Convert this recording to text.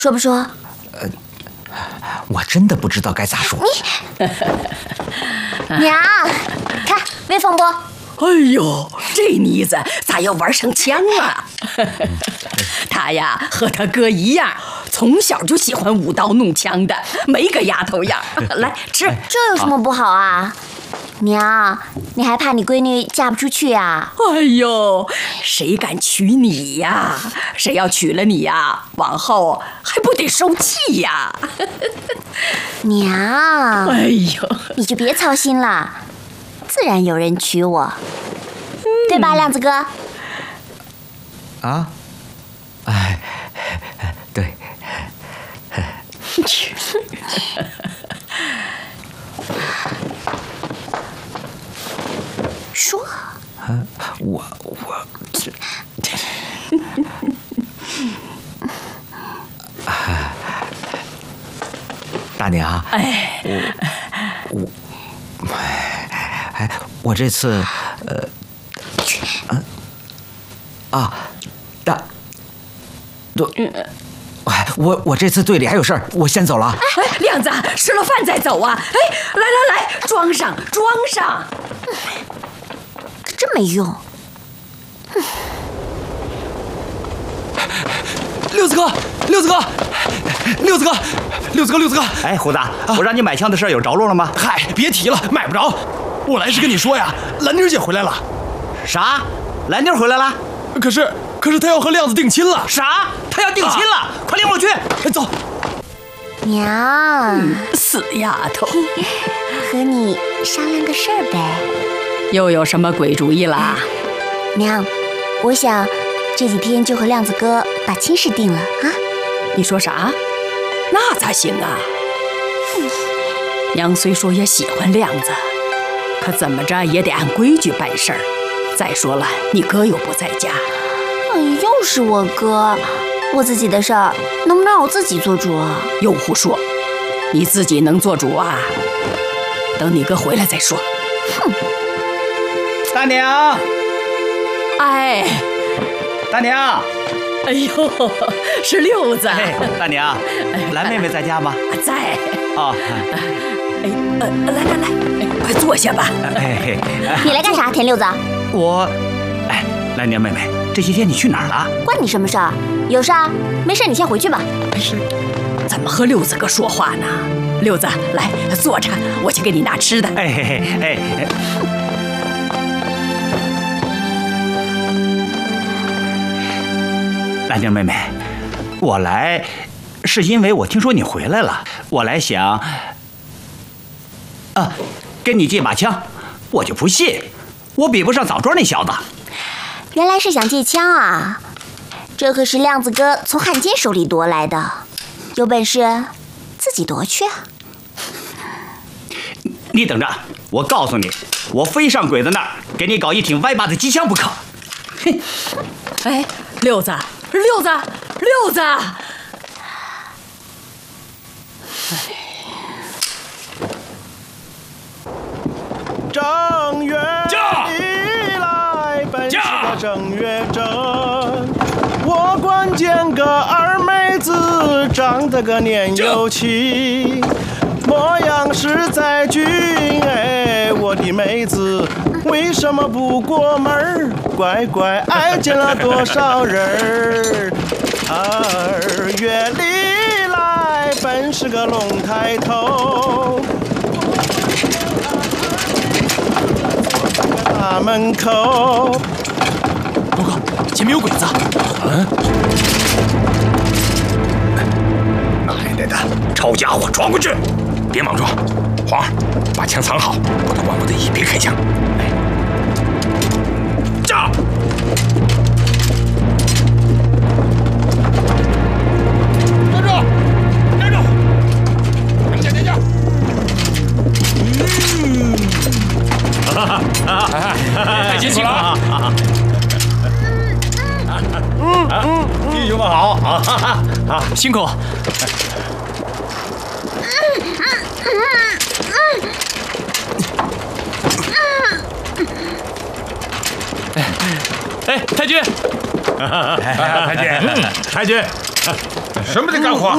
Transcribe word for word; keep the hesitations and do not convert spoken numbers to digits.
说不说？ 呃，我真的不知道该咋说。 你娘，看威风不？ 哎呦，这妮子咋要玩成枪了？她呀，和她哥一样，从小就喜欢舞刀弄枪的，没个丫头样。来吃， 这有什么不好啊？娘，你还怕你闺女嫁不出去呀？ 哎呦，谁敢娶你呀？谁要娶了你呀，往后还不得受气呀？ 娘， 哎呦， 你就别操心了，自然有人娶我，嗯、对吧，亮子哥？ 啊，哎，对。 说， 啊、我我这，啊，大娘， 哎， 我我，哎，我这次，呃，嗯，啊，大，对，哎，我我这次队里还有事儿，我先走了。 哎，亮子，吃了饭再走啊！哎，来来来，装上装上。 可真没用。 六子哥，六子哥，六子哥，六子哥，六子哥！ 哎，虎子，啊、我让你买枪的事儿有着落了吗？ 嗨，别提了，买不着。我来是跟你说呀，兰妮姐回来了。 啥？兰妮回来了？ 可是，可是她要和亮子定亲了。 啥？她要定亲了？啊、快领我去！ 走。 娘、 嗯，死丫头， 和你商量个事儿呗。 又有什么鬼主意啦？ 娘，我想这几天就和亮子哥把亲事定了啊。 你说啥？那咋行啊？嗯、娘虽说也喜欢亮子，可怎么着也得按规矩办事儿。再说了，你哥又不在家。 哎，又是我哥，我自己的事儿能不能让我自己做主啊？ 又胡说，你自己能做主啊？等你哥回来再说。 哼！ 大娘， 哎， 大娘， 哎呦，是六子。 哎，大娘，兰妹妹在家吗？ 在。 哦。 哎，呃，来来来，快坐下吧。 哎， 你来干啥，田六子？ 我，哎，兰娘妹妹，这些天你去哪儿了？ 关你什么事儿？有事儿？没事，你先回去吧。 没事。 怎么和六子哥说话呢？六子，来坐着，我去给你拿吃的。 哎哎哎哎。兰娘妹妹，我来是因为我听说你回来了，我来想啊，跟你借把枪，我就不信我比不上枣庄那小子。 原来是想借枪啊！这可是亮子哥从汉奸手里夺来的，有本事自己夺去啊！ 你等着，我告诉你，我非上鬼子那儿给你搞一挺歪把子机枪不可。 哼！哎，六子，六子，六子！ 正月里来，本是个正月正。我管见个二妹子，长得个年又轻，模样实在俊。哎，我的妹子为什么不过门？乖乖挨见了多少人？二月里来，本是个龙抬头。大门口， 报告，前面有鬼子！嗯， 奶奶的，抄家伙，闯过去！别莽撞，黄儿，把枪藏好，不得忘我的意，别开枪。哎，炸！站住！站住！停下，停下！嗯。 太辛苦了！ 嗯嗯，弟兄们好啊！啊， 辛苦。哎，太君！ 太君，太君，什么的干活？